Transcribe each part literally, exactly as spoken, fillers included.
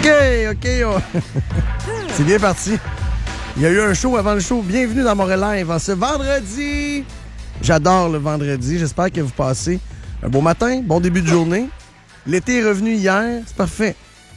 OK, OK. On... C'est bien parti. Il y a eu un show avant le show. Bienvenue dans Montréal Live en ce vendredi. J'adore le vendredi. J'espère que vous passez un beau matin, bon début de journée. L'été est revenu hier. C'est parfait.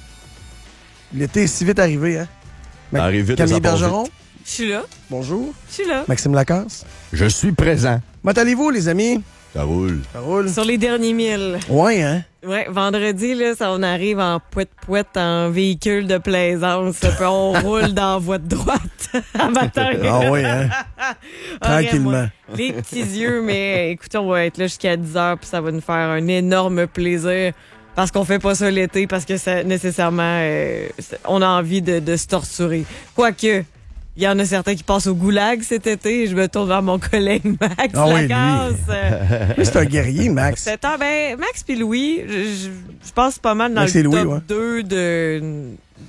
L'été est si vite arrivé, hein? Ma... Arrive vite, Camille Bergeron. Je suis là. Bonjour. Je suis là. Maxime Lacasse. Je suis présent. Comment allez-vous, les amis? Ça roule. Ça roule. Sur les derniers milles. Ouais, hein? Ouais, vendredi, là, ça, on arrive en pouette-pouette, en véhicule de plaisance. Puis on roule dans la voie de droite à matin. Ah oui, hein? Tranquillement. Ah, les petits yeux, mais écoutez, on va être là jusqu'à dix heures, puis ça va nous faire un énorme plaisir. Parce qu'on fait pas ça l'été, parce que ça, nécessairement, euh, on a envie de, de se torturer. Quoique, il y en a certains qui passent au goulag cet été. Je me tourne vers mon collègue Max ah oui, Lacasse. Lui, c'est un guerrier, Max. C'est un, ben, Max puis Louis, je, je, je pense pas mal dans Max le Louis, top ouais. deux de...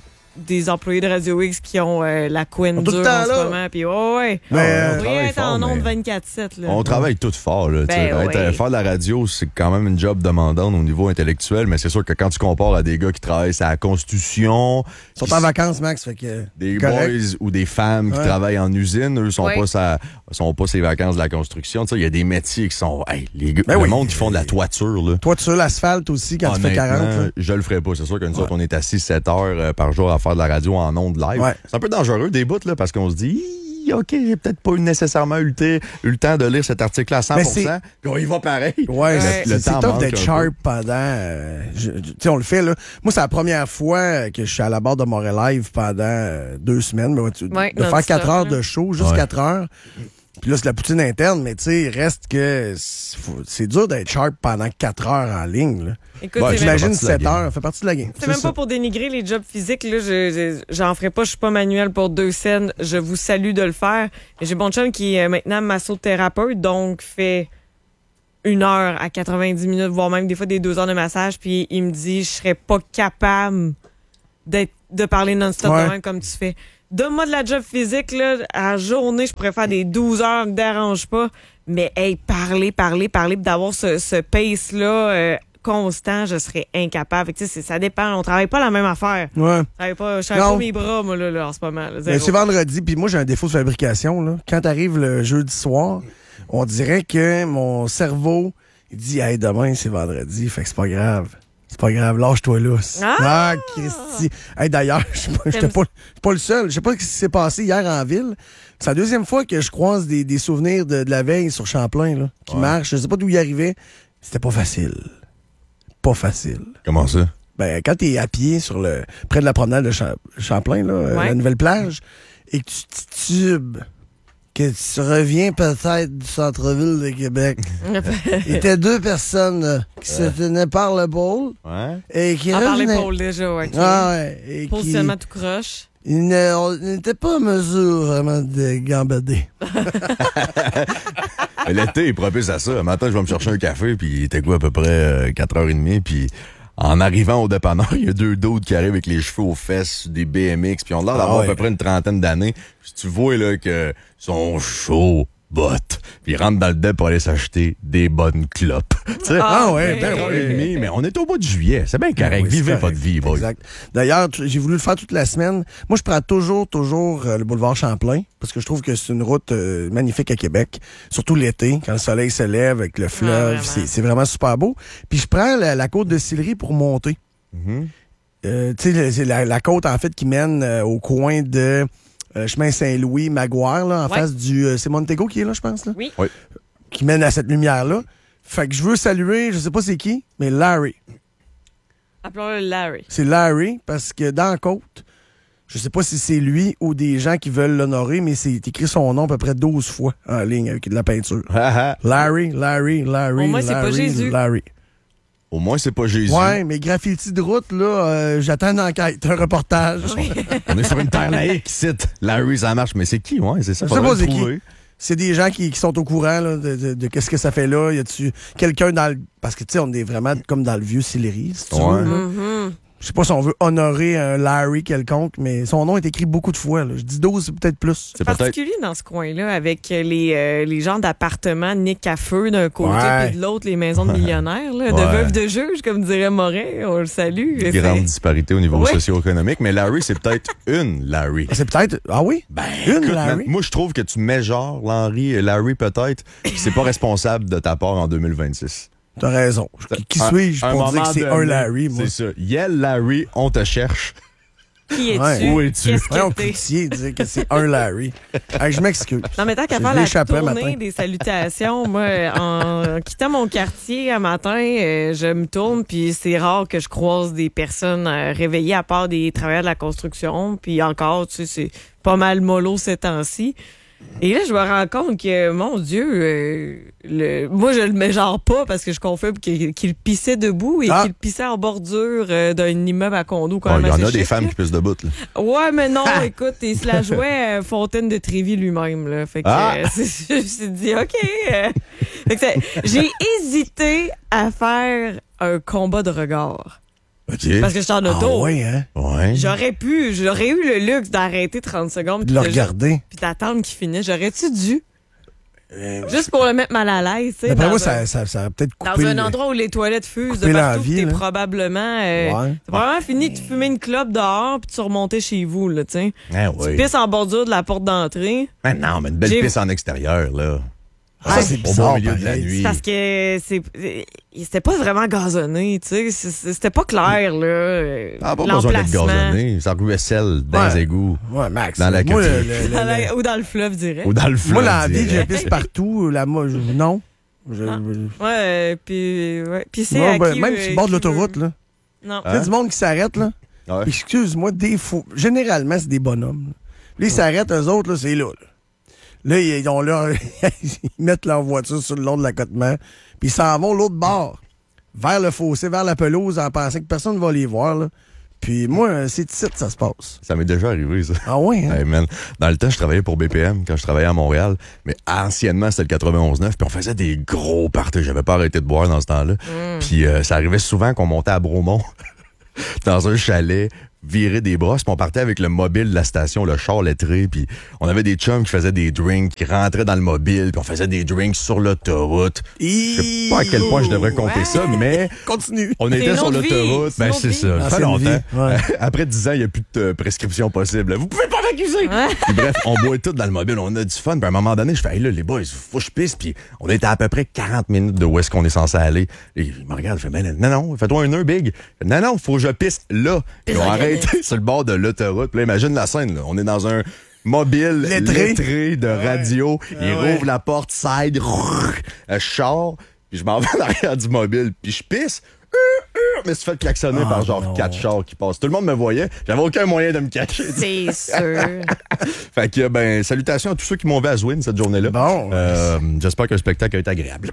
des employés de Radio X qui ont euh, la couenne tout dure le temps, en ce là. moment. Puis, oh, ouais. Mais, euh, On devrait être en ondes vingt-quatre sept. Là. On travaille tout fort. Là, Ben être, oui. Faire de la radio, c'est quand même une job demandante au niveau intellectuel, mais c'est sûr que quand tu compares à des gars qui travaillent sur la Constitution... Ils sont en vacances, Max, fait que... Des correct. boys ou des femmes qui Ouais. travaillent en usine, eux, sont Ouais. pas sa, sont pas ces vacances de la construction. Il y a des métiers qui sont... Hey, les gars, Ben le oui. monde qui font de la toiture, là. Toi, tu sur l'asphalte aussi quand tu fais quarante. Honnêtement, Là. je le ferais pas. C'est sûr que nous Ouais. autres, on est assis sept heures euh, par jour à faire de la radio en ondes live. Ouais. C'est un peu dangereux des bouts, là, parce qu'on se dit, Hi, OK, j'ai peut-être pas eu nécessairement eu le, t- eu le temps de lire cet article à cent pour cent. Mais c'est- Puis on y va pareil. Ouais, Ouais. c'est- Le c'est temps top manque d'être un sharp peu. pendant... euh, je- je- tu sais, on le fait, là. Moi, c'est la première fois que je suis à la barre de Montréal Live pendant euh, deux semaines. Mais, tu- Ouais, de faire non-stop, quatre heures là. de show, juste Ouais. quatre heures. Puis là, c'est la poutine interne, mais tu sais, reste que c'est faut- c'est dur d'être sharp pendant quatre heures en ligne, là. Écoute, Ouais, c'est même, J'imagine partie de la sept game. heures, ça fait partie de la game. c'est même pas pour dénigrer les jobs physiques. Là, je, je- j'en ferai pas. Je suis pas manuel pour deux scènes. Je vous salue de le faire. Et j'ai mon chum qui est maintenant massothérapeute, donc fait une heure à quatre-vingt-dix minutes, voire même des fois des deux heures de massage. Puis il me dit, je serais pas capable d'être, de parler non-stop Ouais. de même comme tu fais. Donne-moi de la job physique, là. À la journée, je pourrais faire des douze heures, me dérange pas. Mais, hey, parler, parler, parler, puis d'avoir ce, ce pace-là euh, constant, je serais incapable. Fait que, tu sais, c'est- ça dépend. On travaille pas la même affaire. Ouais. Je travaille pas, je travaille Non. pas mes bras, moi, là, là, en ce moment. là, Mais zéro. c'est vendredi, puis moi, j'ai un défaut de fabrication, là. Quand t'arrives le jeudi soir, on dirait que mon cerveau, il dit, hey, demain, c'est vendredi, fait que c'est pas grave. C'est pas grave, lâche-toi là. Ah! Christy. Hey, d'ailleurs, je suis pas- j'étais pas, pas le seul. Je sais pas ce qui s'est passé hier en ville. C'est la deuxième fois que je croise des, des souvenirs de, de la veille sur Champlain, là, qui Ouais. marchent. Je sais pas d'où il arrivait. C'était pas facile. Pas facile. Comment ça? Ben, quand t'es à pied sur le près de la promenade de Cha- Champlain, là, euh, Ouais. la nouvelle plage, et que tu titubes, que tu reviens peut-être du centre-ville de Québec. Il était deux personnes là, qui se tenaient par l'épaule Ouais. et qui En par revenaient. l'épaule, déjà, ouais. ok. Ah ouais, et qui Positionnement tout croche. ils ne- on n'était pas en mesure vraiment de gambader. L'été est propice à ça. Un matin, je vais me chercher un café, puis il était quoi, à peu près euh, quatre heures trente, puis en arrivant au dépanneur, il y a deux d'autres qui arrivent avec les cheveux aux fesses, des B M X, puis on a l'air d'avoir Ah ouais. à peu près une trentaine d'années. Puis tu vois là que sont chauds bottes, puis ils rentrent dans le dep pour aller s'acheter des bonnes clopes. Tu sais, Ah ouais, ben quatre heures oui. trente, mais on est au mois de juillet. C'est bien correct. Oui, c'est Vivez correct. votre vie, boy. Exact. D'ailleurs, t- j'ai voulu le faire toute la semaine. Moi, je prends toujours, toujours euh, le boulevard Champlain parce que je trouve que c'est une route euh, magnifique à Québec, surtout l'été, quand le soleil se lève avec le fleuve. vraiment. c'est, c'est vraiment super beau. Puis je prends la, la côte de Sillery pour monter. Mhm. Euh, tu sais, le- c'est la, la côte, en fait, qui mène euh, au coin de euh, chemin Saint-Louis, Maguire, là, en Ouais. face du... euh, c'est Montego qui est là, je pense, là? Oui. Oui. Qui mène à cette lumière-là. Fait que je veux saluer, je sais pas c'est qui, mais Larry. Appelons-le Larry. C'est Larry, parce que dans la côte, je sais pas si c'est lui ou des gens qui veulent l'honorer, mais c'est écrit son nom à peu près douze fois en ligne avec de la peinture. Ha, ha. Larry, Larry, Larry, Au moins, c'est pas Larry, Jésus. Larry. Au moins, c'est pas Jésus. Ouais, mais graffiti de route, là, euh, j'attends une enquête, un reportage. On est sur une terre laïque, cite Larry, ça marche. Mais c'est qui, ouais? C'est ça, Je sais faudrait pas le c'est qui. trouver. C'est des gens qui, qui sont au courant là, de, de- de qu'est-ce que ça fait là. Y a-tu quelqu'un dans le... Parce que, tu sais, on est vraiment comme dans le vieux Sillery, si tu Ouais. veux. là. Mhm. Je sais pas si on veut honorer un Larry quelconque, mais son nom est écrit beaucoup de fois. Là. Je dis douze, c'est peut-être plus. C'est particulier dans ce coin-là, avec les, euh, les genres d'appartements nick à feu d'un côté Ouais. et de l'autre, les maisons de millionnaires, là, de Ouais. veuves de juges, comme dirait Moret. On le salue. Une C'est- grande disparité au niveau Ouais. socio-économique. Mais Larry, c'est peut-être une Larry. C'est peut-être... Ah oui? Ben, Une écoute, Larry? man, moi, je trouve que tu mets genre Larry et Larry peut-être, puis c'est pas responsable de ta part en deux mille vingt-six. T'as raison. Qui Un- suis-je un pour dire moment que c'est donné, un Larry, moi? C'est ça. Yell Larry, on te cherche. Qui es-tu? Ouais. Où es-tu? Qu'est-ce Voyons, que t'es? Coutier dire que c'est un Larry. Hey, je m'excuse. Non, mais tant qu'à Je faire la l'échappais tournée matin. des salutations, moi, en quittant mon quartier un matin, euh, je me tourne, puis c'est rare que je croise des personnes euh, réveillées à part des travailleurs de la construction. Puis encore, tu sais, c'est pas mal mollo ces temps-ci. Et là, je me rends compte que, mon Dieu, euh, le, moi, je le mets genre pas parce que je confirme qu'il qu'il pissait debout et Ah. qu'il pissait en bordure euh, d'un immeuble à condo quand Oh, Il même y en assez a des chic, femmes là. qui pissent debout. Là. Ouais, mais non, écoute, il se la jouait à Fontaine de Trévis lui-même, là. Fait que, Ah! euh, c'est- je me suis dit, OK. euh. Fait que c'est- j'ai hésité à faire un combat de regard. OK. Parce que j'étais en Ah auto. oui, hein? Ouais. J'aurais pu, j'aurais eu le luxe d'arrêter trente secondes. De puis le de- regarder. Puis d'attendre qu'il finisse. J'aurais-tu dû? Euh, Juste pour le mettre mal à l'aise, tu sais. D'après dans moi, un- ça, ça, ça a peut-être Dans coupé... un le- endroit où les toilettes fusent couper de partout, l'envie, puis t'es là. probablement, euh, Ouais. t'as probablement fini de fumer une clope dehors puis tu remontais chez vous, là, tu sais. Ah Tu oui. pisses en bordure de la porte d'entrée. Ben non, mais une belle J'ai- pisse en extérieur, là. Ah, c'est Au beau bizarre, milieu de la pareil. nuit. Parce que c'est c'était pas vraiment gazonné, tu sais, C'est- c'était pas clair là. Ah, pas besoin d'être gazonné. Ça ruisselle dans les Ouais. égouts. Ouais, Max. Dans la moi, le- cutie. le- le- le- Ou dans le fleuve direct. Ou dans le fleuve. moi, l'envie que je direct. pisse partout, là, moi, je- non. Je- Ah. je- Ouais, euh, puis ouais, puis c'est Moi, à ben, qui, même euh, sur le bord de qui l'autoroute, veut- là. Non. Il y a du monde qui s'arrête, là. Ouais. Excuse-moi, des faux. Généralement, c'est des bonhommes. Là, ils s'arrêtent, eux autres, là, c'est là, là. Là, ils, ont leur... ils mettent leur voiture sur le long de l'accotement, puis ils s'en vont l'autre bord, vers le fossé, vers la pelouse, en pensant que personne ne va les voir, là. Puis moi, c'est ici que ça se passe. Ça m'est déjà arrivé, ça. Ah ouais, hein? Hey, man. Dans le temps, je travaillais pour B P M quand je travaillais à Montréal. Mais anciennement, c'était le quatre-vingt-onze neuf. Puis on faisait des gros parties. J'avais pas arrêté de boire dans ce temps-là. Puis euh, ça arrivait souvent qu'on montait à Bromont dans un chalet, virer des brosses, puis on partait avec le mobile de la station, le char lettré, puis on avait des chums qui faisaient des drinks, qui rentraient dans le mobile, puis on faisait des drinks sur l'autoroute. Je sais pas à quel point je devrais compter Ouais. ça, mais Continue. on C'est était une sur autre vie, l'autoroute. c'est une Ben, autre c'est vie. ça. Ça fait Ancienne longtemps. vie, ouais. Après dix ans, il n'y a plus de euh, prescription possible. Vous pouvez pas m'accuser! Ouais. Puis bref, on boit tout dans le mobile, on a du fun. Puis à un moment donné, je fais, hey là, les boys, faut que je pisse. Puis on était à peu près quarante minutes de où est-ce qu'on est censé aller. Et il me regarde, je fais, ben, non, non, fais-toi un nœud big. Je fais, non, non, faut que je pisse là. Ils ont arrêté sur le bord de l'autoroute. Puis là, imagine la scène, là. On est dans un mobile Lettré. lettré, de radio. Il Ah ouais. rouvre la porte, side, je sors, puis je m'en vais en arrière du mobile, puis je pisse. Mais c'est fait klaxonner Ah, par genre non. quatre chars qui passent. Tout le monde me voyait. J'avais aucun moyen de me cacher. C'est sûr. Fait que, ben, salutations à tous ceux qui m'ont vu à Zwin cette journée-là. Bon. Euh, J'espère que le spectacle a été agréable.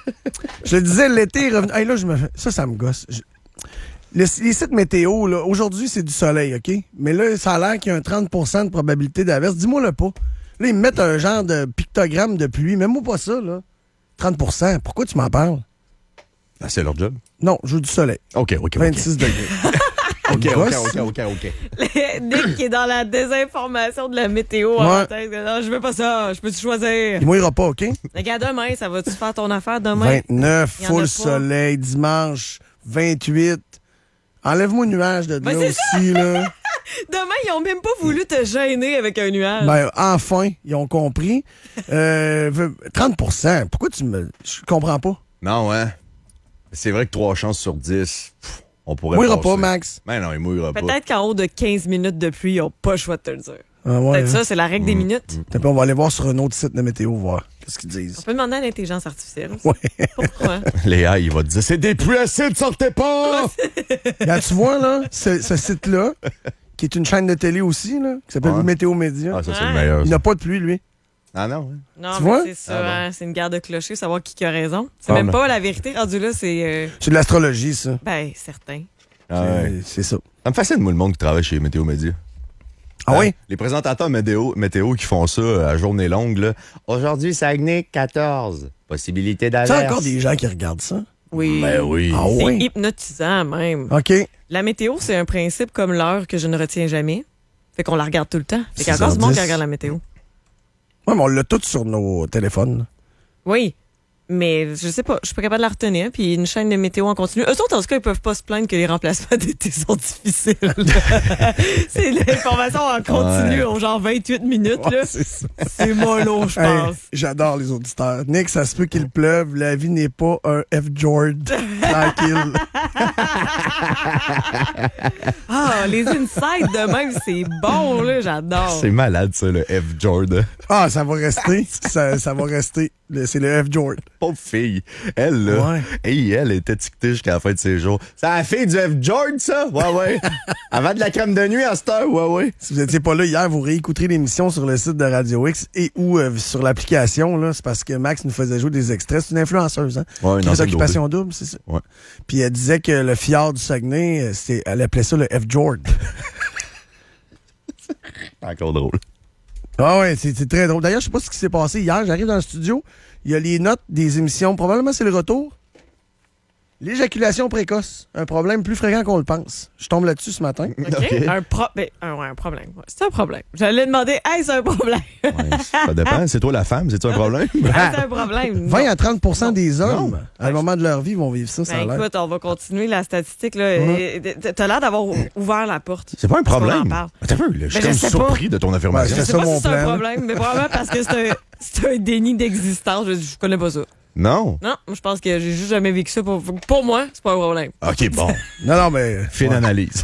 Je le disais, l'été est revenu. Hey, là, je me fais- ça, ça me gosse. Je- Le- les sites météo, là, aujourd'hui, c'est du soleil, OK? Mais là, ça a l'air qu'il y a un trente pour cent de probabilité d'averse. Dis-moi le pas. Là, ils me mettent un genre de pictogramme de pluie. Mets-moi pas ça, là. trente pour cent. Pourquoi tu m'en parles? Ah, c'est leur job. Non, je veux du soleil. OK, OK, OK. vingt-six degrés. OK, OK, Gosse. OK, OK, OK. Nick qui est dans la désinformation de la météo. en Ouais. tête. Non, je veux pas ça. Je peux-tu choisir? Il mouillera pas, OK? Regarde, demain, ça va-tu faire ton affaire demain? vingt-neuf, Il y en a full pas. soleil. Dimanche, vingt-huit. Enlève-moi le nuage de Ben, là c'est aussi, là. Demain, ils ont même pas voulu te gêner avec un nuage. Ben, enfin, ils ont compris. Euh, trente pour cent. Pourquoi tu me... Je comprends pas. Non, ouais. C'est vrai que trois chances sur dix, pff, on pourrait Mouillera passer. pas, Max. Ben non, il mouillera pas. Peut-être qu'en haut de quinze minutes de pluie, ils n'ont pas le choix de te le dire. Ah, ouais, Peut-être hein. ça, c'est la règle des minutes. Puis on va aller voir sur un autre site de météo, voir qu'est-ce qu'ils On disent. peut demander à l'intelligence artificielle. aussi. Ouais. Pourquoi? Léa, il va te dire, c'est des pluies acides, sortez pas! Là, tu vois, là, ce, ce site-là, qui est une chaîne de télé aussi, là, qui s'appelle Ouais. Météo Média, Ah, ça, c'est Ouais. le meilleur. il ça. n'a pas de pluie, lui. Ah non, hein? Non, Tu mais vois? c'est ça, Ah bon. hein, c'est une garde de clocher, savoir qui qui a raison. C'est Ah, même ben. pas la vérité. Rendu là, c'est... euh, C'est de l'astrologie, ça. ben, certain. Ah, ouais. C'est- C'est ça. Ça me fascine, moi, le monde qui travaille chez Météo Média. Ah Euh, oui? Les présentateurs météo, météo qui font ça euh, à journée longue, là. Aujourd'hui, Saguenay, quatorze. Possibilité Tu d'averse. as encore des gens qui regardent ça? Oui. Ben oui. Ah C'est oui? hypnotisant même. OK. La météo, c'est un principe comme l'heure que je ne retiens jamais. Fait qu'on la regarde tout le temps. Fait qu'il y a six encore heures du monde dix. qui regarde la météo. Ouais, mais on l'a tout sur nos téléphones. Oui. Mais je sais pas, je suis pas capable de la retenir. Puis une chaîne de météo en continu. Eux autres, en tout cas, ils peuvent pas se plaindre que les remplacements d'été sont difficiles. C'est l'information en continu, Ouais. au genre vingt-huit minutes. Ouais, là. c'est ça. C'est mollo, je Hey, pense. j'adore les auditeurs. Nick, ça se peut qu'il pleuve. La vie n'est pas un F-Jord. Tranquille. Ah, les insides de même, c'est bon, là, j'adore. C'est malade, ça, le F. Jordan. Ah, ça va rester. ça, ça va rester. Le- C'est le F-Jord. Pauvre fille. Elle, là. Ouais. Hey, elle était étiquetée jusqu'à la fin de ses jours. C'est la fille du F. Jordan, ça? Ouais, ouais. Avant de la crème de nuit à cette heure, ouais, ouais. Si vous n'étiez pas là hier, vous réécouterez l'émission sur le site de Radio X et ou euh, sur l'application. Là, c'est parce que Max nous faisait jouer des extraits. C'est une influenceuse, hein? Ouais, une Qui fait ancienne Occupation double, c'est ça? Ouais. Puis elle disait que le fjord du Saguenay, euh, c'est, elle appelait ça le F-Jord. Encore drôle. Ah ouais, c'est, c'est très drôle. D'ailleurs, je sais pas ce qui s'est passé hier. J'arrive dans le studio, il y a les notes des émissions. Probablement, c'est le retour. L'éjaculation précoce, un problème plus fréquent qu'on le pense. Je tombe là-dessus ce matin. OK? OK. Un, pro... ben, un, ouais, un problème. Ouais, c'est un problème. J'allais demander, hey, c'est un problème. Ouais, ça dépend. C'est toi la femme, c'est-tu un problème? Hey, c'est un problème. vingt Non. à trente pour cent des hommes, Non. à un moment de leur vie, vont vivre ça, ça a Ben, l'air. écoute, on va continuer la statistique. Là. Euh, T'as l'air d'avoir ouvert la porte. C'est pas un Parce qu'on en problème. parle. Attends un peu, là, je suis Ben, je comme sais pas. surpris de ton affirmation. Ouais, Je c'est sais ça, pas mon si c'est un plan. problème, mais probablement parce que c'est un, c'est un déni d'existence. Je, je connais pas ça. Non? Non, je pense que j'ai juste jamais vécu ça. Pour, pour moi, c'est pas un problème. OK, bon. Non, non, mais. Fine ouais. analyse.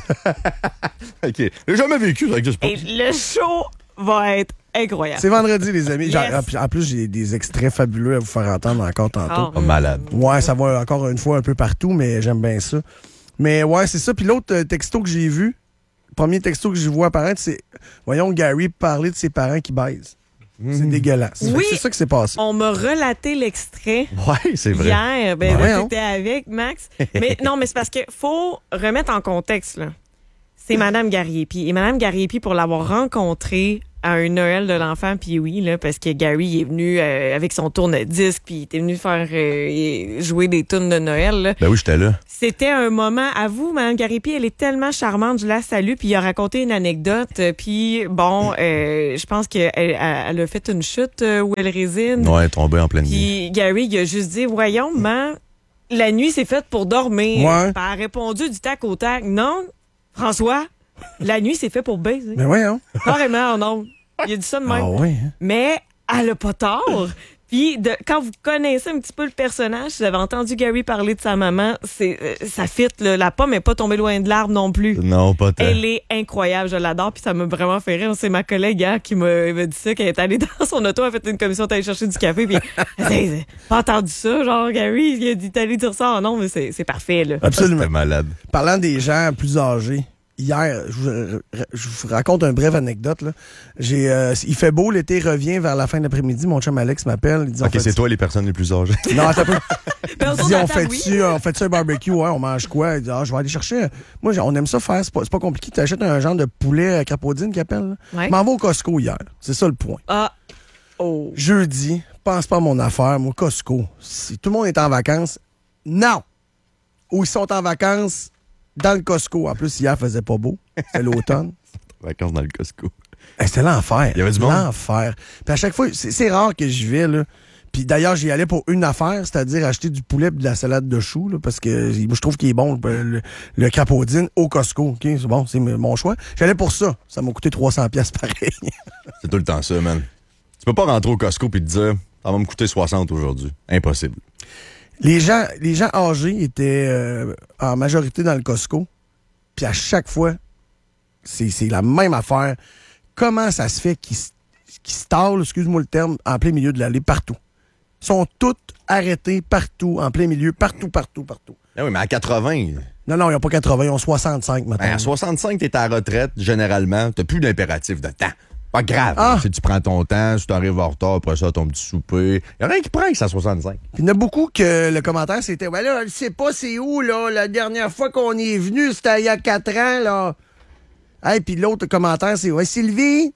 OK. J'ai jamais vécu, ça existe pas. Et le show va être incroyable. C'est vendredi, les amis. Yes. J'ai- En plus, j'ai des extraits fabuleux à vous faire entendre encore tantôt. Ah. Oh, malade. Ouais, ça va encore une fois un peu partout, mais j'aime bien ça. Mais ouais, c'est ça. Puis l'autre euh, texto que j'ai vu, le premier texto que je vois apparaître, c'est voyons Gary parler de ses parents qui baisent. C'est dégueulasse. Fait que Oui. C'est ça qui s'est passé. On m'a relaté l'extrait Ouais, c'est vrai. hier. Ben, Ouais, là, hein. t'étais avec, Max. Mais non, mais c'est parce que faut remettre en contexte, là. C'est Madame Gariepi. Et Madame Gariepi, pour l'avoir rencontrée à un Noël de l'enfant, puis oui, là, parce que Gary est venu euh, avec son tourne-disque, puis il était venu faire euh, jouer des tunes de Noël, là. Ben oui, j'étais là. C'était un moment, à vous, Mme Gariepi, elle est tellement charmante, je la salue, puis il a raconté une anecdote, euh, puis bon, euh, je pense qu'elle elle, elle a fait une chute euh, où elle réside, Ouais, tombé en pleine nuit. puis Gary, il a juste dit, voyons, maman, la nuit, c'est faite pour dormir. Ouais. Puis elle a répondu du tac au tac, non, François, la nuit, c'est fait pour baiser. Mais ouais, hein? Carrément, non. Il a dit ça de même. Ah ouais, hein? Mais elle a pas tort. Puis de, quand vous connaissez un petit peu le personnage, si vous avez entendu Gary parler de sa maman, c'est euh, ça fit. Là. La pomme n'est pas tombée loin de l'arbre non plus. Non, pas tant. Elle est incroyable, je l'adore, puis ça m'a vraiment fait rire. C'est ma collègue hier qui m'a m'a dit ça, qu'elle est allée dans son auto, elle a fait une commission, elle est allée chercher du café, puis elle dit, pas entendu ça, genre Gary, il a dit, t'es allé dire ça, oh non, mais c'est c'est parfait, là. Absolument. C'était malade. Parlant des gens plus âgés, hier, je vous, je vous raconte une brève anecdote. Là. J'ai, euh, il fait beau, l'été revient vers la fin de l'après-midi. Mon chum Alex m'appelle. Il dit, on OK, fait- c'est toi les personnes les plus âgées. Non, attends un peu. Ben, Il autour dit, de la on table, fait-tu on fait un barbecue? Ouais, on mange quoi? Il dit, ah, je vais aller chercher. Moi, j'ai- on aime ça faire. C'est pas, c'est pas compliqué. Tu achètes un genre de poulet à crapaudine qu'il appelle. là. Ouais. Je m'en vais au Costco hier. C'est ça le point. Ah, oh. Jeudi, pense pas à mon affaire. Moi, Costco. Si tout le monde est en vacances, non! Ou ils sont en vacances dans le Costco. En plus, hier, il faisait pas beau. C'était l'automne. Vacances dans le Costco. Hey, c'était l'enfer. Il y avait du monde? L'enfer. Puis à chaque fois, c'est c'est rare que j'y vais, là. Puis d'ailleurs, j'y allais pour une affaire, c'est-à-dire acheter du poulet et de la salade de choux, là, parce que moi, je trouve qu'il est bon, le, le, le crapaudine au Costco. OK? C'est bon, c'est mon choix. J'allais pour ça. Ça m'a coûté trois cents pièces pareil. C'est tout le temps ça, man. Tu peux pas rentrer au Costco et te dire, ça va me coûter soixante aujourd'hui. Impossible. Les gens, les gens âgés étaient euh, en majorité dans le Costco. Puis à chaque fois, c'est c'est la même affaire. Comment ça se fait qu'ils s- qu'ils se tallent, excuse-moi le terme, en plein milieu de l'allée, partout? Ils sont tous arrêtés partout, en plein milieu, partout, partout, partout. Ah oui, mais à quatre-vingts, Non, non, ils n'ont pas quatre-vingts, ils ont soixante-cinq maintenant. ben, à soixante-cinq, t'es à la retraite, généralement, t'as plus d'impératif de temps. Pas grave. Ah. Si tu prends ton temps, si tu arrives en retard, après ça, ton petit souper. Il y en a un qui presse à soixante-cinq. Puis il y en a beaucoup que le commentaire, c'était « Ouais, là, je sais pas c'est où, là, la dernière fois qu'on est venu, c'était il y a quatre ans, là. » Hey, puis l'autre commentaire, c'est « Ouais, Sylvie,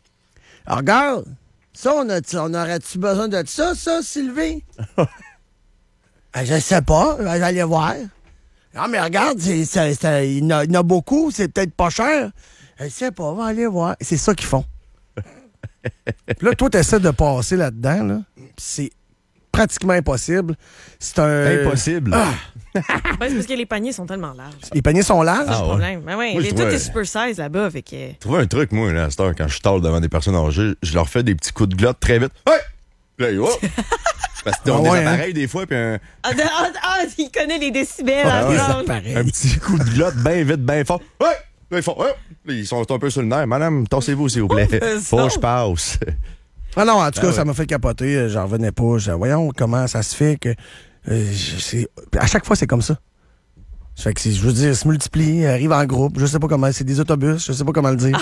regarde, ça, on, a, on aurait-tu besoin de ça, ça, Sylvie? » Ah, je sais pas, vous allez voir. Non, mais regarde, c'est, c'est, c'est, il, y en a, il y en a beaucoup, c'est peut-être pas cher. Je sais pas, on va aller voir. C'est ça qu'ils font. Puis là, toi, tu essaies de passer là-dedans, là. C'est pratiquement impossible. C'est un... Impossible. Ah! Ouais, c'est parce que les paniers sont tellement larges. Les paniers sont larges. C'est Ah, le ouais. problème. Ben ouais, Moi, les, je tout trouvais- est super size là-bas. Fait que... J'ai trouvé un truc, moi, là, à cette heure, quand je tâle devant des personnes âgées, je leur fais des petits coups de glotte très vite. Hey! Puis là, oh! Parce qu'ils ont Ah des ouais, hein? appareils des fois, puis un, Ah, de- ah, ah, il connaît les décibels. Ah, à ouais. prendre. Pareil. un petit coup de glotte bien vite, bien fort. Hey! Là, ils font, hey! Là, ils sont un peu sur le nerf. Madame, tassez-vous, s'il vous plaît. fait ça. Faut que je passe. Ah non, en tout Ben cas, ouais. ça m'a fait capoter. euh, J'en revenais pas. Je disais, voyons comment ça se fait que... euh, je- c'est- à chaque fois, c'est comme ça. Fait que c'est- je veux dire, se multiplie, arrive en groupe. Je sais pas comment. C'est des autobus. Je sais pas comment le dire.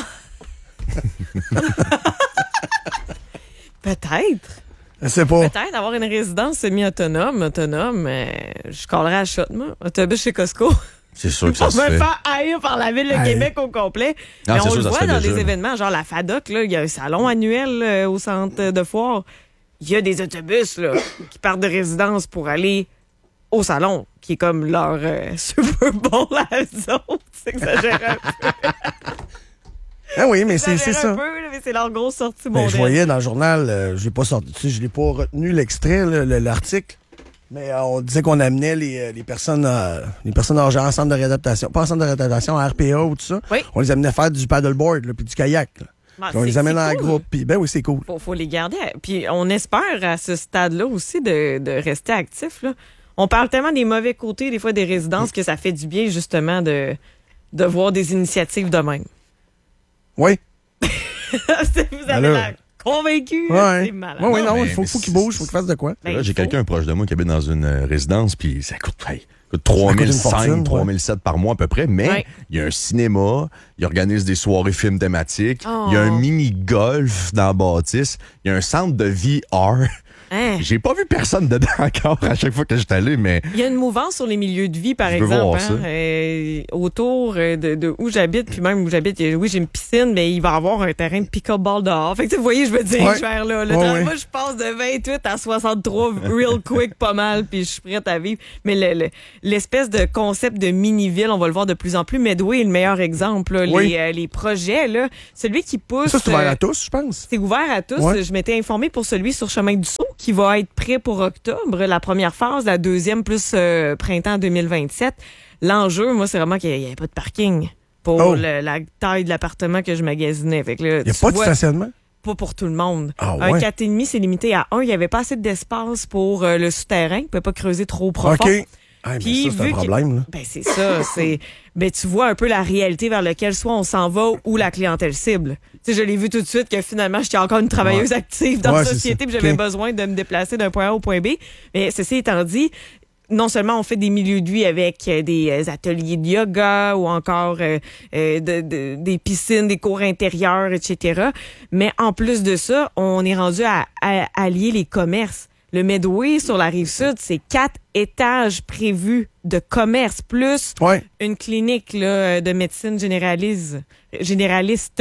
Peut-être. Je sais pas. Peut-être avoir une résidence semi-autonome, autonome. euh, je collerais à shot, moi. Autobus chez Costco. C'est sûr que ça On se va me fait. faire haïr par la ville de Hey. Québec au complet. Ah, Mais c'est on sûr, le ça se voit fait dans déjà, des là. événements, genre la FADOC, là, il y a un salon annuel euh, au centre de foire. Il y a des autobus là, qui partent de résidence pour aller au salon, qui est comme leur euh, Super Bowl à eux autres. C'est exagéré un peu. Ah oui, mais c'est, c'est Exagéré un ça. peu, là, mais c'est leur grosse sortie Ben, mondiale. je voyais dans le journal, euh, j'ai pas sorti, tu sais, je l'ai pas retenu l'extrait, là, le- l'article, mais euh, on disait qu'on amenait les, euh, les personnes euh, les personnes âgées en centre de réadaptation, pas en centre de réadaptation, à R P A ou tout ça. Oui. On les amenait faire du paddleboard là, puis du kayak. Là. Ah, Puis on c'est- les amène c'est en cool. groupe, puis ben oui, c'est cool. Faut, faut les garder. Puis on espère à ce stade-là aussi de, de rester actif. Là. On parle tellement des mauvais côtés des fois des résidences que ça fait du bien justement de, de voir des initiatives de même. Oui. Vous avez Alors. l'air convaincu. Ouais. C'est malade. Ouais, oui, Non, non, mais- il faut, mais faut qu'il c'est- bouge, faut qu'il fasse de quoi. Ben, Là, il j'ai faut. quelqu'un proche de moi qui habite dans une euh, résidence, puis ça coûte, hey, coûte Ça coûte une trois mille cinq, fortune, trois mille sept par mois à peu près, mais Ouais. il y a un cinéma, il organise des soirées films thématiques, il y a un Oh. mini-golf dans la bâtisse, il y a un centre de V R. Hein? J'ai pas vu personne dedans encore à chaque fois que j'étais allé, mais Il y a une mouvance sur les milieux de vie, par Je veux exemple. voir hein, ça. euh, autour euh, de, de où j'habite, puis même où j'habite, il y a- oui, j'ai une piscine, mais il va y avoir un terrain de pickleball dehors. Fait que, tu sais, vous voyez, je veux dire, Ouais. je vais vers là. Le Ouais, temps- ouais. Moi, je passe de vingt-huit à soixante-trois real quick, pas mal, puis je suis prête à vivre. Mais le- le- l'espèce de concept de mini-ville, on va le voir de plus en plus. Medway est le meilleur exemple. Là, Oui. les, euh, les projets, là, celui qui pousse... Ça, c'est ouvert euh, à tous, je pense. c'est ouvert à tous. Ouais. Je m'étais informée pour celui sur Chemin du Sceau qui va être prêt pour octobre, la première phase, la deuxième plus euh, printemps deux mille vingt-sept. L'enjeu, moi, c'est vraiment qu'il n'y avait pas de parking pour Oh. le- la taille de l'appartement que je magasinais. Fait que là, Il n'y a tu pas de vois, stationnement. pas pour tout le monde. Ah Un ouais. quatre virgule cinq, c'est limité à un. Il n'y avait pas assez d'espace pour euh, le souterrain. Il ne pouvait pas creuser trop profond. OK. Ah, mais Puis, ça, c'est un vu que- problème, là. Ben c'est ça, c'est ben tu vois un peu la réalité vers laquelle soit on s'en va ou la clientèle cible. Tu sais, je l'ai vu tout de suite que finalement j'étais encore une travailleuse active dans Ouais, la c'est société, ça. puis j'avais Ok. besoin de me déplacer d'un point A au point B. Mais ceci étant dit, non seulement on fait des milieux de vie avec euh, des euh, ateliers de yoga ou encore euh, euh, de- de- des piscines, des cours intérieurs, et cetera. Mais en plus de ça, on est rendu à, à allier les commerces. Le Medway sur la rive sud, c'est quatre étages prévus de commerce plus Ouais. une clinique là, de médecine généralise, généraliste.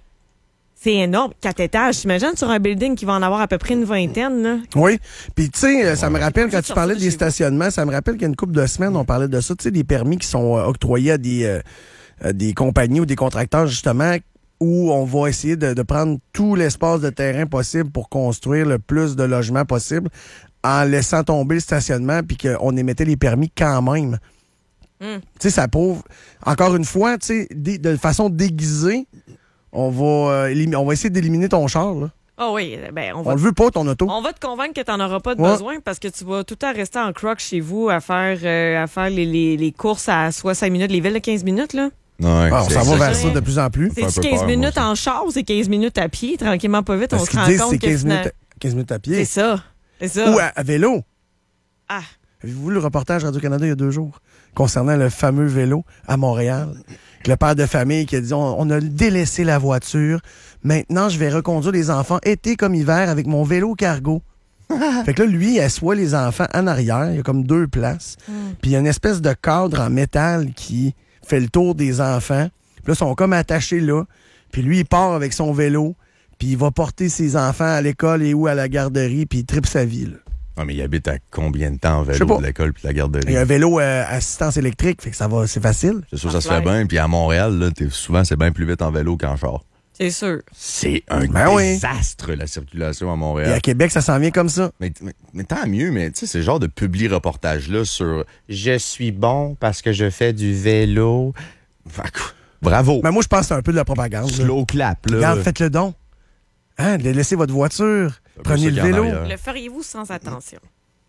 C'est énorme. Quatre étages. T'imagines sur un building qui va en avoir à peu près une vingtaine, là? Oui. Puis, tu sais, ça me rappelle, quand Juste tu parlais sortir de des chez vous. stationnements, ça me rappelle qu'il y a une couple de semaines, on parlait de ça, tu sais, des permis qui sont euh, octroyés à des, euh, à des compagnies ou des contracteurs, justement, où on va essayer de, de prendre tout l'espace de terrain possible pour construire le plus de logements possible en laissant tomber le stationnement puis qu'on émettait les permis quand même. Mm. Tu sais, ça prouve, encore une fois, tu sais, dé- de façon déguisée, on va, euh, élimi- on va essayer d'éliminer ton char, là. Ah oui, ben on On va, le veut pas, ton auto. on va te convaincre que t'en auras pas de Ouais. besoin parce que tu vas tout le temps rester en croc chez vous à faire euh, à faire les, les, les courses à soit cinq minutes, les villes de quinze minutes, là. ouais, Ah, on c'est s'en va vers exactement- ça de plus en plus. fait un C'est peu quinze peur, moi minutes aussi. en char ou c'est quinze minutes à pied, tranquillement pas vite, on Parce se qu'ils rend disent compte c'est que quinze finalement- minutes, quinze minutes à pied. C'est ça. C'est ça. Ou à, à vélo. Ah. Avez-vous vu le reportage Radio-Canada il y a deux jours concernant le fameux vélo à Montréal? Le père de famille qui a dit on, on a délaissé la voiture. Maintenant, je vais reconduire les enfants été comme hiver avec mon vélo cargo. Fait que là, lui, il assoit les enfants en arrière. Il y a comme deux places. Puis il y a une espèce de cadre en métal qui fait le tour des enfants. Puis là, ils sont comme attachés là. Puis lui, il part avec son vélo. Puis il va porter ses enfants à l'école et ou à la garderie. Puis il tripe sa vie, là. Ouais, mais il habite à combien de temps en Je sais vélo pas. de l'école puis de la garderie? Il y a un vélo euh, assistance électrique, fait que ça va, c'est facile. C'est sûr, ça se fait bien. Puis à Montréal, là, t'es- souvent, c'est bien plus vite en vélo qu'en char. C'est sûr. C'est un Ben oui. désastre, la circulation à Et Montréal. à Québec, ça s'en vient comme ça. Mais, mais, mais tant mieux, mais tu sais, c'est le genre de publi-reportage-là sur « Je suis bon parce que je fais du vélo. » Bravo. Mais moi, je pense que c'est un peu de la propagande. là. Slow clap, là. Regarde, faites le don. Hein, laissez votre voiture. peu Prenez ça le qu'il y a en vélo. arrière. Le feriez-vous sans attention?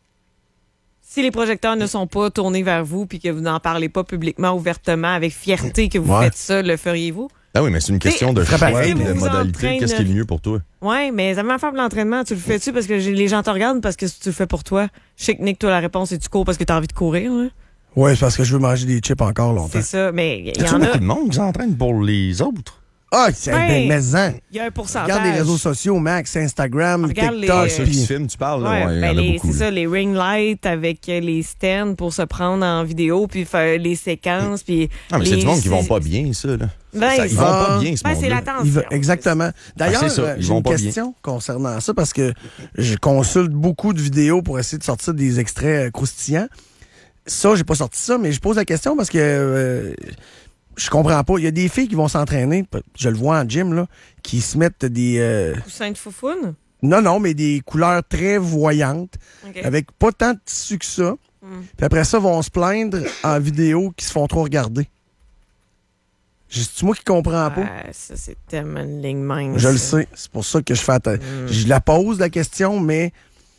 Si les projecteurs ne sont pas tournés vers vous puis que vous n'en parlez pas publiquement, ouvertement, avec fierté que vous Ouais. faites ça, le feriez-vous? Ah oui, mais c'est une question de Très choix, pareil, de mais- modalité. Qu'est-ce qui est le mieux pour toi? Oui, mais ça m'a fait l'entraînement. Tu le fais-tu parce que j'ai- les gens te regardent parce que tu le fais pour toi? Je sais que Nick, toi, la réponse, c'est tu cours parce que tu as envie de courir. Hein? Oui, c'est parce que je veux manger des chips encore longtemps. C'est ça. Mais il y, Y a en a. beaucoup de monde qui s'entraîne pour les autres? Ah, c'est Ben, ben, mais-en. Il y a un pourcentage. Regarde les réseaux sociaux, Max, Instagram, Regarde les- TikTok. Ah, Ceux qui puis- se filment, tu parles, là? Ouais, Ouais, il y ben en a les- beaucoup. c'est là. ça, les ring lights avec euh, les stands pour se prendre en vidéo puis faire les séquences. Puis Ah, mais c'est les- du monde qui vont c'est- pas bien, ça, là. Ben, Ça- ils vont Ah. pas bien, ce Ben, c'est monde-là. l'attention. Il va- exactement. D'ailleurs, Ah, c'est ça, euh, ils j'ai vont une pas bien. question concernant ça parce que je consulte beaucoup de vidéos pour essayer de sortir des extraits euh, croustillants. Ça, j'ai pas sorti ça, mais je pose la question parce que euh, je comprends pas. Il y a des filles qui vont s'entraîner, je le vois en gym, là, qui se mettent des... euh, Coussin de foufoune? non, non, mais des couleurs très voyantes, OK. avec pas tant de tissu que ça. Mm. Puis après ça, vont se plaindre en vidéo qu'ils se font trop regarder. C'est moi qui comprends pas. Ah, ça, c'est tellement une ligne mince. Je le ça. sais. C'est pour ça que je fais attention. Mm. Je la pose, la question, mais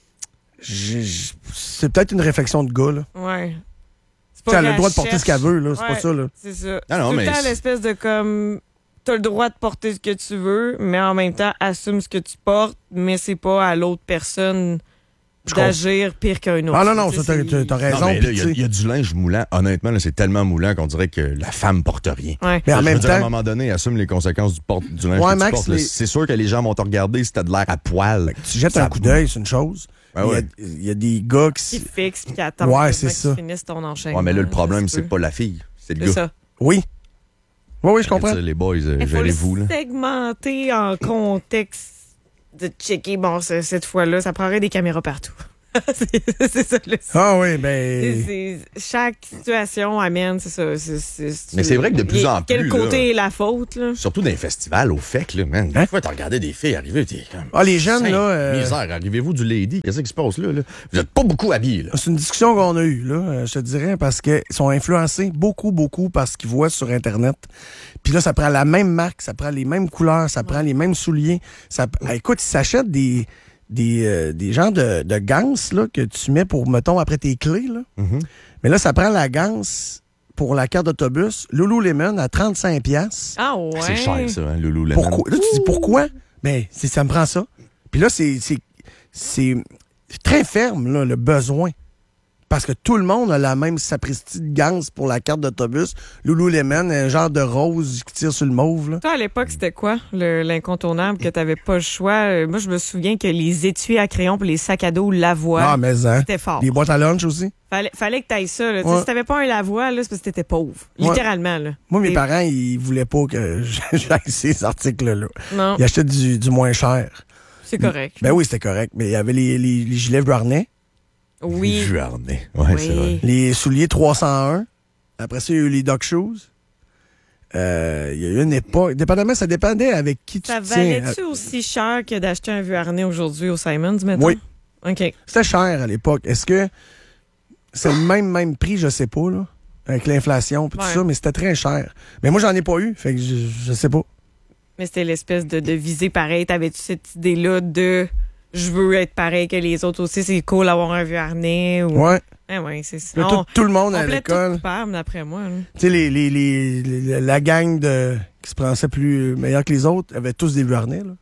j'ai- j'ai- c'est peut-être une réflexion de gars. Là. Ouais. C'est Tu sais, elle a qu'elle le droit de porter cherche. ce qu'elle veut. Là. C'est Ouais, pas ça. Là. C'est ça. Ah non, Tout mais le temps c'est- l'espèce de comme... T'as le droit de porter ce que tu veux, mais en même temps, assume ce que tu portes, mais c'est pas à l'autre personne Je d'agir pire qu'un autre. Ah non, non, Tu ça, sais, t'as- c'est- t'as- t'as raison. Non, mais là, puis il y, a- tu sais- il y a du linge moulant. Honnêtement, là, c'est tellement moulant qu'on dirait que la femme porte rien. Ouais. Mais en Je même veux dire, à un temps, moment donné, assume les conséquences du, porte, du linge Ouais, que tu Max, portes. là. les- C'est sûr que les gens vont te regarder si t'as de l'air à poil. tu jettes Ça un coup d'œil, c'est une chose. Ben il, y a, ouais. il y a des gars qui... Qui s- fixe puis qui attend Ouais, que c'est tu ça. finisses ton enchaînement. Ouais, mais là, le Ça problème, se c'est peut. pas la fille, c'est le C'est gars. ça. Oui. Oui, oui, je comprends. Tu sais, les boys, euh, Il faut le gérez-vous, là. segmenter en contexte de checker. Bon, ce- cette fois-là, ça prendrait des caméras partout. c'est c'est ça le Ah oui, C'est- ben... c'est- chaque situation amène, c'est ça. c'est- c'est- Mais c'est vrai que de plus les- en Quel plus, côté là- est la faute, là? Surtout dans les festivals, au fait, là, man. Des Hein? fois, t'as regardé des filles arriver, t'es comme. Ah, les jeunes, Sainte là... euh, Misère, arrivez-vous du lady? Qu'est-ce qui se passe là, là? Vous êtes pas beaucoup habillés, là. C'est une discussion qu'on a eue, là, euh, je te dirais, parce qu'ils sont influencés beaucoup, beaucoup par ce qu'ils voient sur Internet. Puis là, ça prend la même marque, ça prend les mêmes couleurs, ça prend les mêmes souliers. Ça, ah, écoute, ils s'achètent des, des, euh, des genres de, de ganses là, que tu mets pour, mettons, après tes clés. Là. Mhm. Mais là, ça prend la ganse pour la carte d'autobus, Lululemon à trente-cinq piastres. Ah ouais. C'est cher, ça, hein, Lululemon. Pourquoi? Là, tu dis pourquoi? Ben, c'est, ça me prend ça. Puis là, c'est, c'est, c'est très ferme, là, le besoin. Parce que tout le monde a la même sapristi de ganse pour la carte d'autobus. Lululemon, un genre de rose qui tire sur le mauve. Là. Toi, à l'époque, c'était quoi le- l'incontournable que t'avais pas le choix? Euh, Moi, je me souviens que les étuis à crayon pour les sacs à dos Lavoie, Ah, mais hein. c'était fort. Les boîtes à lunch aussi. Fallait, fallait que t'ailles ça. Là. Tu sais, Ouais. Si t'avais pas un Lavoie, là, c'est parce que t'étais pauvre. Ouais. Littéralement. Là. Moi, mes Et- parents, ils voulaient pas que j'aille ces articles-là. Non, Ils achetaient du, du moins cher. c'est correct. Ben oui, c'était correct. Mais il y avait les, les, les gilets Vuarnet, Oui. Vuarnet. Ouais, c'est vrai. Oui. les souliers trois cent un. Après ça, il y a eu les Doc Shoes. Euh, il y a eu une époque. Dépendamment, ça dépendait avec qui tu Ça te tiens. valait-tu aussi cher que d'acheter un Vuarnet aujourd'hui au Simons, mettons? Oui. OK. C'était cher à l'époque. Est-ce que c'est le même, même prix, je sais pas, là, avec l'inflation et tout Ouais. ça, mais c'était très cher. Mais moi, j'en ai pas eu, fait que je, je sais pas. Mais c'était l'espèce de, de visée pareil. T'avais-tu cette idée-là de je veux être pareil que les autres aussi, c'est cool d'avoir un Vuarnet? Ou... Ouais. Ah ouais, c'est ça. Là, On- tout, tout le monde on à plaît tout l'école. coupable, d'après moi. là. Tu sais, les, les, les, les- la gang de, qui se pensait plus meilleur que les autres avaient tous des Vuarnets, là.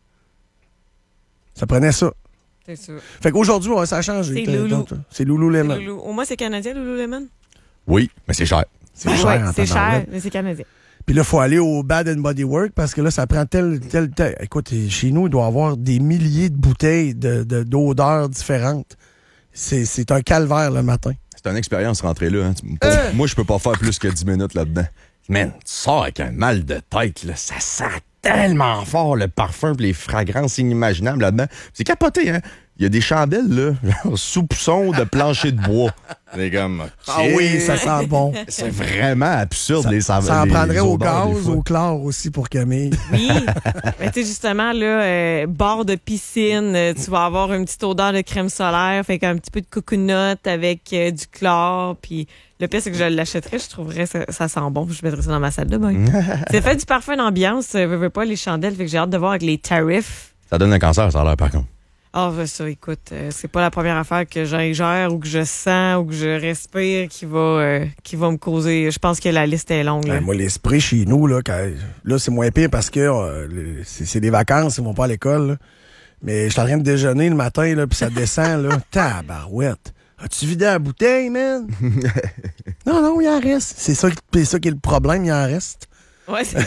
Ça prenait ça. C'est ça. Fait qu'aujourd'hui, ouais, ça a changé. C'est T'as- Loulou. t'as- C'est Lululemon. C'est Loulou. Au moins, c'est canadien, Lululemon? Oui, mais c'est cher. C'est Ouais, cher ouais, en c'est cher, tabarouette. mais c'est canadien. Puis là, il faut aller au Bad and Body Work parce que là, ça prend tel, tel, tel. Écoute, chez nous, il doit y avoir des milliers de bouteilles de, de- d'odeurs différentes. C'est, c'est un calvaire le matin. C'est une expérience rentrée là. Hein. Pour- Euh. Moi, je peux pas faire plus que dix minutes là-dedans. Man, tu sors avec un mal de tête, là. Ça sent tellement fort le parfum et les fragrances inimaginables là-dedans. C'est capoté, hein? Il y a des chandelles, là, genre soupçon de plancher de bois. C'est comme, okay. Ah oui, ça sent bon. C'est vraiment absurde, ça, les saveurs. Ça en les, prendrait les au odeurs, gaz, au chlore aussi pour Camille. Oui. Mais tu sais, justement, là, euh, bord de piscine, euh, tu vas avoir une petite odeur de crème solaire, fait qu'un petit peu de coconut avec euh, du chlore, puis le pire, c'est que je l'achèterais, je trouverais ça, ça sent bon, je mettrais ça dans ma salle de bain. C'est fait du parfum d'ambiance, euh, veux, veux pas les chandelles, fait que j'ai hâte de voir avec les tarifs. Ça donne un cancer, ça a l'air, par contre. Ah, ben ça, écoute, euh, c'est pas la première affaire que j'ingère ou que je sens ou que je respire qui va euh, qui va me causer. Je pense que la liste est longue. Là. Ben, moi, les sprays chez nous, là, quand, là c'est moins pire parce que euh, le- c'est, c'est des vacances, ils vont pas à l'école. Là. Mais je suis en train de déjeuner le matin, là, puis ça descend, là. Tabarouette. As-tu vidé la bouteille, man? non, non, il en reste. C'est ça, qui- c'est ça qui est le problème, il en reste. Ouais, c'est...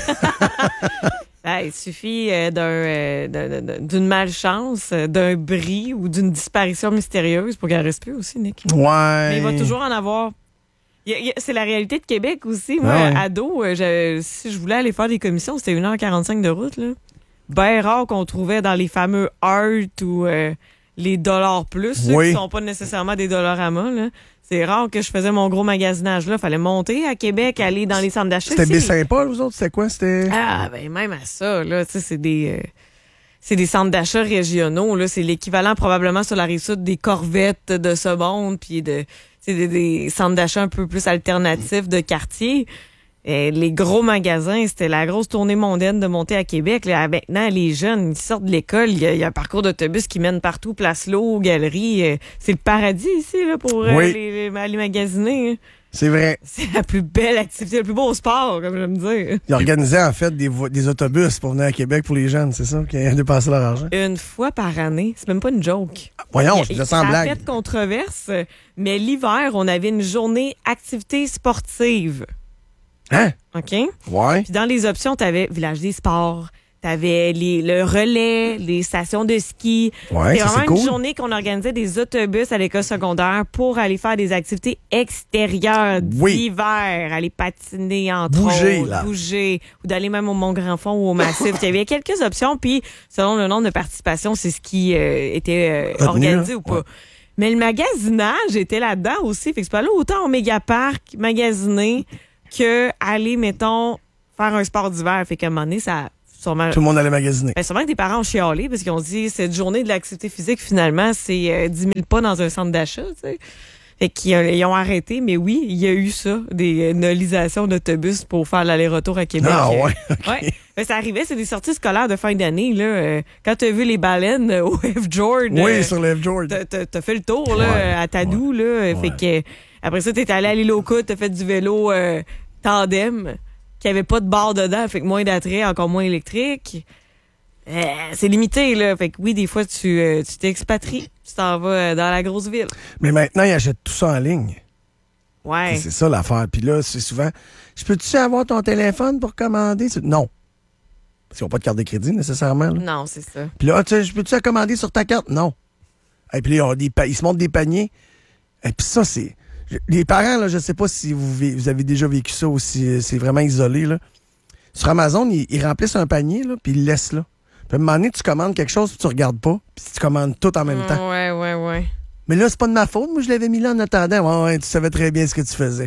Ah, il suffit euh, d'un, euh, d'un- d'un- d'une malchance, euh, d'un bris ou d'une disparition mystérieuse pour qu'elle reste plus aussi, Nick. Ouais. Mais il va toujours en avoir. Il y a- il y a- c'est la réalité de Québec aussi. Moi, Ah ouais. ado, euh, je- si je voulais aller faire des commissions, c'était une heure quarante-cinq de route. Là. Ben rare qu'on trouvait dans les fameux Art ou euh, les dollars plus, ceux Oui. qui sont pas nécessairement des dollaramas. Là. C'est rare que je faisais mon gros magasinage là. Fallait monter à Québec, aller dans les centres d'achat. C'était Si- Baie-Saint-Paul, vous autres? C'était quoi? C'était... Ah, ben même à ça, là, tu sais, c'est des... euh, c'est des centres d'achat régionaux, là. C'est l'équivalent probablement sur la Rive-Sud des Corvettes de ce monde, puis de... C'est des, des centres d'achat un peu plus alternatifs de quartier. Et les gros magasins, c'était la grosse tournée mondaine de monter à Québec. Là, maintenant, les jeunes, ils sortent de l'école, il y, a- il y a un parcours d'autobus qui mène partout, Place L'Eau, Galerie. euh, c'est le paradis ici là, pour euh, Oui. les, les, aller magasiner. hein. C'est vrai. C'est la plus belle activité, le plus beau sport, comme j'aime dire. Ils organisaient, en fait, des, vo- des autobus pour venir à Québec pour les jeunes, c'est ça? Qui ont dépensé leur argent. Une fois par année, c'est même pas une joke. Voyons, Il- je faisais sans ça a blague. fait controverse, mais l'hiver, on avait une journée activité sportive. Hein? OK? Ouais. Puis dans les options, tu avais Village des sports, tu avais les, le relais, les stations de ski. Ouais, C'était ça, vraiment c'est une cool. journée qu'on organisait des autobus à l'école secondaire pour aller faire des activités extérieures Oui. d'hiver, aller patiner entre Bouger, autres, là. bouger, ou d'aller même au Mont-Grand-Fond ou au Massif. Il y avait quelques options, puis selon le nombre de participations, c'est ce qui euh, était euh, Retenu, organisé hein? ou pas. Ouais. Mais le magasinage était là-dedans aussi. Fait que c'est pas aller autant au mégaparc magasiner que aller, mettons, faire un sport d'hiver. Fait qu'à un moment donné, ça sûrement. Tout le monde allait magasiner. Ben, sûrement que des parents ont chialé parce qu'ils ont dit cette journée de l'activité physique, finalement, c'est euh, dix mille pas dans un centre d'achat, tu sais. Fait qu'ils euh, ils ont arrêté, mais oui, il y a eu ça, des euh, nolisations d'autobus pour faire l'aller-retour à Québec. Ah Euh, ouais. Ouais. Ben, ça arrivait, c'est des sorties scolaires de fin d'année, là. Euh, quand t'as vu les baleines euh, au F-Jord. Oui, euh, sur le F-Jord. T'as, t'as- t'as fait le tour, là, Ouais, à Tadoux, là. ouais. Fait que, après ça, t'es allé à l'île aux Côtes, t'as fait du vélo, euh, tandem, qui avait pas de barre dedans, fait que moins d'attrait, encore moins électrique. Euh, c'est limité, là. Fait que oui, des fois, tu, euh, tu t'expatries. Tu t'en vas euh, dans la grosse ville. Mais maintenant, ils achètent tout ça en ligne. Ouais. C'est ça l'affaire. Puis là, c'est souvent, je peux-tu avoir ton téléphone pour commander? C'est- Non. Parce qu'ils n'ont pas de carte de crédit nécessairement. Là. Non, c'est ça. Puis là, ah, tu sais, je peux-tu la commander sur ta carte? Non. Et puis là, ils, ont des pa- ils se montrent des paniers. Et puis ça, c'est... je- Les parents, là, je sais pas si vous, vi- vous avez déjà vécu ça ou si euh, c'est vraiment isolé. Là. Sur Amazon, ils, ils remplissent un panier, là, puis ils le laissent là. Puis à un moment donné, tu commandes quelque chose, puis tu regardes pas, puis tu commandes tout en même temps. Ouais, ouais, ouais. Mais là, c'est pas de ma faute. Moi, je l'avais mis là en attendant. Ouais, ouais, tu savais très bien ce que tu faisais.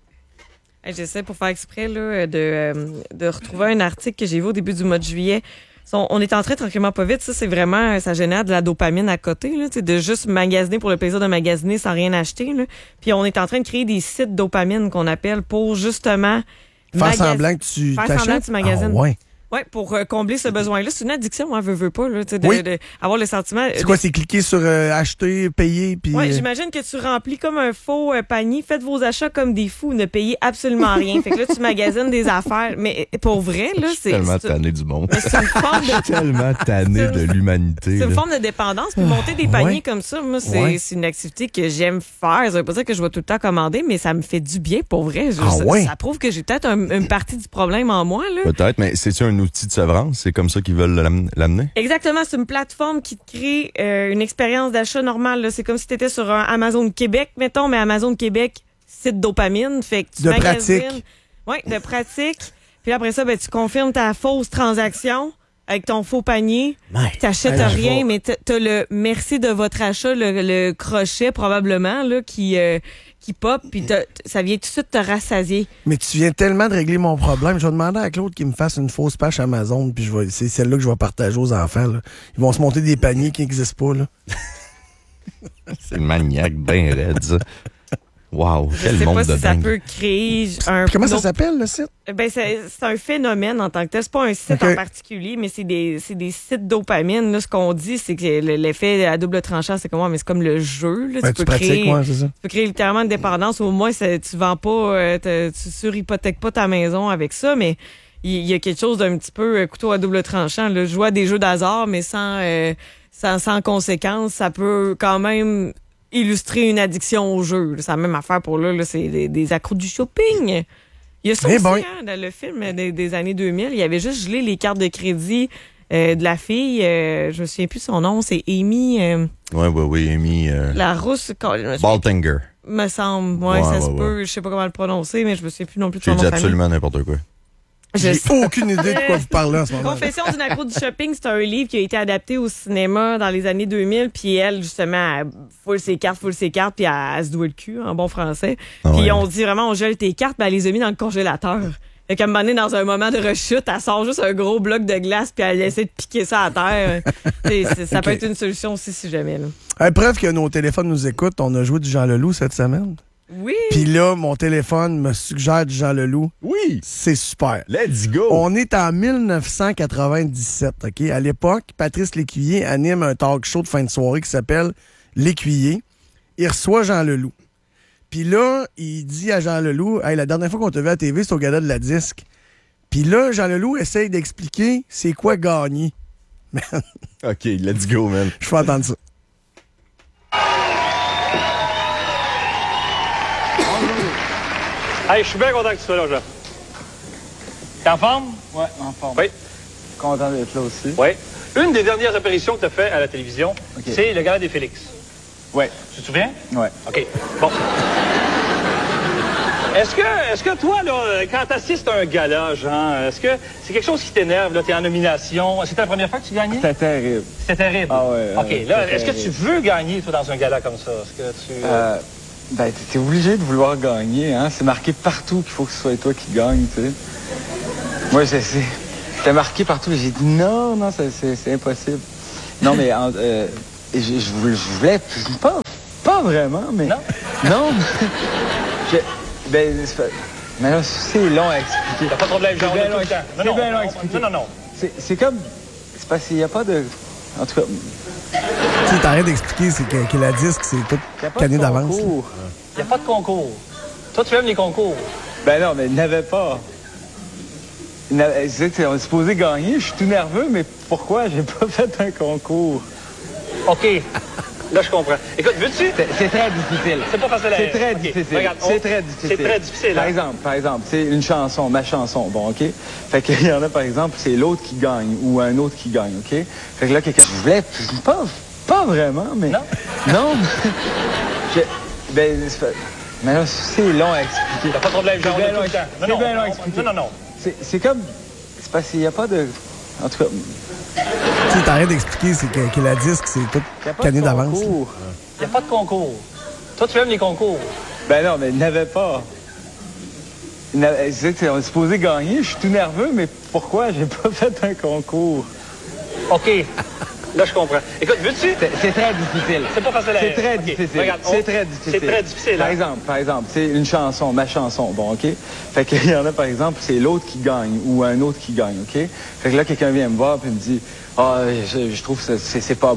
Hey, J'essaie pour faire exprès là, de, euh, de retrouver un article que j'ai vu au début du mois de juillet. On, on est en train tranquillement pas vite. Ça, c'est vraiment, ça génère de la dopamine à côté, là, de juste magasiner pour le plaisir de magasiner sans rien acheter. Là. Puis on est en train de créer des sites dopamine qu'on appelle pour justement Faire magas- semblant que tu Faire t'achètes. semblant que tu magasines. Ah, ouais. Ouais, pour euh, combler ce besoin-là. C'est une addiction, hein, veut, veut pas, là, tu sais, de, Oui. de avoir le sentiment. C'est quoi, c'est cliquer sur euh, acheter, payer, puis... Ouais, euh, j'imagine que tu remplis comme un faux euh, panier. Faites vos achats comme des fous, ne payez absolument rien. Fait que là, tu magasines des affaires. Mais pour vrai, là, Je suis c'est tellement c'est- tanné du monde. mais c'est une forme Je suis de tellement tanné de l'humanité. c'est une là. forme de dépendance. Puis monter des paniers Ouais. comme ça, moi, c'est Ouais. c'est une activité que j'aime faire. Ça veut pas dire que je vais tout le temps commander, mais ça me fait du bien pour vrai. Je- Ah ça, ouais? ça prouve que j'ai peut-être un- une partie du problème en moi, là. Peut-être, mais c'est-tu un outil de sevrance? C'est comme ça qu'ils veulent l'am- l'amener? Exactement, c'est une plateforme qui te crée euh, une expérience d'achat normale. là. C'est comme si tu étais sur un Amazon Québec, mettons, mais Amazon Québec, site dopamine. Fait que tu De magasines. pratique. Oui, de pratique. Puis après ça, ben, tu confirmes ta fausse transaction avec ton faux panier, Ouais. t'achètes Hey, je rien, vais- mais t'as t'as le merci de votre achat, le, le crochet probablement là qui euh, qui pop, puis t'as- ça vient tout de suite te rassasier. Mais tu viens tellement de régler mon problème. Je vais demander à Claude qu'il me fasse une fausse page Amazon, puis je vais, c'est celle-là que je vais partager aux enfants. Là. Ils vont se monter des paniers qui n'existent pas. Là. C'est maniaque, ben raide, ça. Wow, Je quel sais monde pas de si ça dingue. peut créer un. Puis comment ça autre- s'appelle, le site? Ben c'est c'est un phénomène en tant que tel. C'est pas un site Ok. en particulier, mais c'est des c'est des sites dopamine. Là, ce qu'on dit, c'est que le- l'effet à double tranchant, c'est comme mais c'est comme le jeu. Là. Ben, tu pratiques, ouais, c'est ça. Tu peux créer littéralement une dépendance. Au moins, c'est- tu vends pas, euh, te- tu surhypothèques pas ta maison avec ça, mais il y, y a quelque chose d'un petit peu euh, couteau à double tranchant. Là. Jouer à des jeux d'hasard, mais sans, euh, sans, sans conséquences, ça peut quand même illustrer une addiction au jeu. C'est la même affaire pour là, là c'est des, des accros du shopping. Il y a ça Eh aussi, ben. hein, dans le film des, des années deux mille. Il y avait juste gelé les cartes de crédit euh, de la fille. Euh, je me souviens plus de son nom. C'est Amy... Euh, Ouais, ouais, oui, Amy euh, la rousse... je me souviens Baltinger. me semble. Ouais, Ouais, ça ouais, se ouais. peut. Je sais pas comment le prononcer, mais je me souviens plus non plus de J'ai son nom dit de famille. absolument n'importe quoi. Je J'ai sais. aucune idée de quoi vous parlez en ce moment. Confession d'une accro du shopping, c'est un livre qui a été adapté au cinéma dans les années deux mille, puis elle, justement, elle foule ses cartes, foule ses cartes, puis elle, elle se doit le cul, en bon français. Ah Puis ouais. on dit vraiment, on gèle tes cartes, ben elle les a mis dans le congélateur. Fait qu'à un moment donné, dans un moment de rechute, elle sort juste un gros bloc de glace, puis elle essaie de piquer ça à terre. C'est- c'est- ça peut Ok. être une solution aussi, si jamais. Là. Hey, preuve que nos téléphones nous écoutent, on a joué du Jean Leloup cette semaine. Oui! Puis là, mon téléphone me suggère du Jean Leloup. Oui! C'est super. Let's go! On est en dix-neuf cent quatre-vingt-dix-sept, OK? À l'époque, Patrice Lécuyer anime un talk show de fin de soirée qui s'appelle L'Écuyer. Il reçoit Jean Leloup. Puis là, il dit à Jean Leloup, « Hey, la dernière fois qu'on t'a vu à la T V, c'est au gala de la disque. » Puis là, Jean Leloup essaye d'expliquer c'est quoi gagner. OK, let's go, man. Je fais entendre ça. Hey, je suis bien content que tu sois là, Jean. T'es en forme? Ouais, en forme. Oui. Content d'être là aussi. Oui. Une des dernières apparitions que tu as fait à la télévision, OK. c'est le gala des Félix. Ouais, Tu te souviens? ouais. OK. Bon. Est-ce que, est-ce que toi, là, quand t'assistes à un gala, Jean, est-ce que c'est quelque chose qui t'énerve, là? T'es en nomination. C'était la première fois que tu gagnais? C'était terrible. C'était terrible. Ah ouais, OK. euh, Là, c'était est-ce que terrible. tu veux gagner, toi, dans un gala comme ça? Est-ce que tu... Euh, ben, t'es- t'es obligé de vouloir gagner, hein. C'est marqué partout qu'il faut que ce soit toi qui gagne, tu sais. Moi, c'est, c'est- c'était marqué partout. J'ai dit non, non, c'est, c'est, c'est impossible. Non, mais en- euh, je, je voulais, je voulais pas, pas vraiment, mais Non? non. je, ben, c'est pas- mais là, c'est long à expliquer. T'as pas de problème, Jean, on C'est a bien tout long, le temps. c'est Non, non, bien long à on- expliquer. non, non, non. C'est, c'est comme, c'est parce qu'il n'y a pas de, en tout cas. Tu sais, t'arrêtes d'expliquer c'est que, que la disque, c'est tout Il n'y a pas canné de d'avance. là. concours. Il n'y a pas de concours. Toi, tu aimes les concours. Ben non, mais il n'avait pas. Il n'avait- je disais qu'on est supposé gagner. Je suis tout nerveux, mais pourquoi j'ai pas fait un concours? OK. Là, je comprends. Écoute, veux-tu... C'est c'est très difficile. C'est pas facile à C'est très OK. difficile. Regarde, on- C'est très difficile. C'est très difficile. Par hein? exemple, par exemple, c'est une chanson, ma chanson, bon, OK? Fait qu'il y en a, par exemple, c'est l'autre qui gagne ou un autre qui gagne, OK? Fait que là, quelqu'un... Je voulais... Pas, pas vraiment, mais... Non? Non, mais... je- ben, c'est pas- mais là, c'est long à expliquer. T'as pas de problème, Jean, on C'est a bien tout long le temps. à- Non, c'est non, bien long à on- expliquer. non, non, non. C'est c'est comme... C'est parce qu'il n'y a pas de... En tout cas, Tu sais, t'arrêtes d'expliquer c'est que, que la disque, c'est tout il n'y a pas canné de d'avance. là. concours. Il n'y a pas de concours. Toi, tu aimes les concours. Ben non, mais il n'avait pas. Il n'avait- je disais qu'on est supposé gagner. Je suis tout nerveux, mais pourquoi j'ai pas fait un concours? OK. Là, je comprends. Écoute, veux-tu... C'est c'est très difficile. C'est pas facile à... C'est très OK. difficile. Regarde, on- C'est très difficile. C'est très difficile. Par hein? exemple, par exemple, c'est une chanson, ma chanson, bon, OK? Fait qu'il y en a, par exemple, c'est l'autre qui gagne ou un autre qui gagne, OK? Fait que là, quelqu'un vient me voir et me dit, ah, je, je trouve que c'est c'est pas